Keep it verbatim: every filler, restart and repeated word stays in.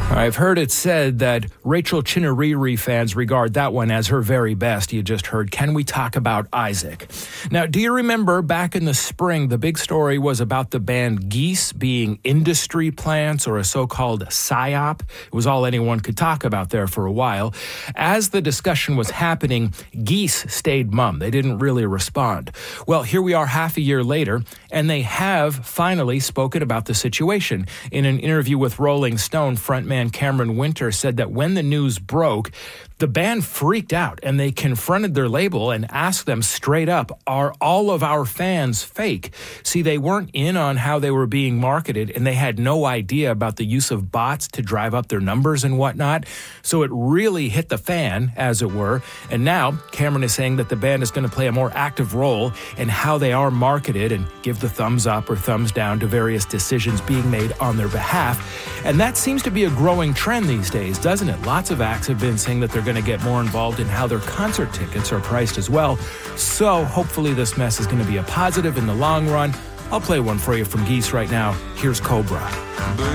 I've heard it said that Rachel Chinouriri fans regard that one as her very best. You just heard, Can We Talk About Isaac? Now, do you remember back in the spring, the big story was about the band Geese being industry plants or a so-called psyop? It was all anyone could talk about there for a while. As the discussion was happening, Geese stayed mum. They didn't really respond. Well, here we are half a year later, and they have finally spoken about the situation. In an interview with Rolling Stone, frontman Cameron Winter said that when the news broke, the band freaked out and they confronted their label and asked them straight up, are all of our fans fake? See, they weren't in on how they were being marketed and they had no idea about the use of bots to drive up their numbers and whatnot. So it really hit the fan, as it were. And now Cameron is saying that the band is going to play a more active role in how they are marketed and give the thumbs up or thumbs down to various decisions being made on their behalf. And that seems to be a growing trend these days, doesn't it? Lots of acts have been saying that they're going to get more involved in how their concert tickets are priced as well. So hopefully this mess is going to be a positive in the long run. I'll play one for you from Geese right now. Here's Cobra.